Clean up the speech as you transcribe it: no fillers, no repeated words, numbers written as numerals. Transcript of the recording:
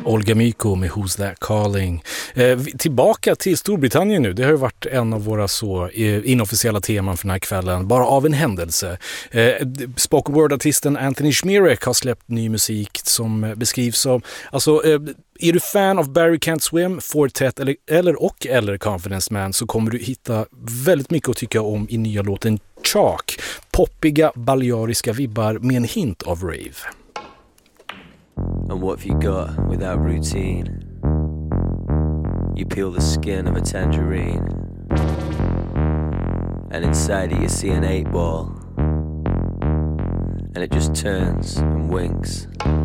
Olga Myko med Who's That Calling. Tillbaka till Storbritannien nu. Det har ju varit en av våra så inofficiella teman för den här kvällen. Bara av en händelse. Spoken word-artisten Anthony Schmierek har släppt ny musik som beskrivs som... Alltså, är du fan av Barry Can't Swim, Fortet eller Confidence Man, så kommer du hitta väldigt mycket att tycka om i nya låten Chalk. Poppiga, baleariska vibbar med en hint av rave. And what have you got without routine? You peel the skin of a tangerine, and inside it you see an 8-ball, and it just turns and winks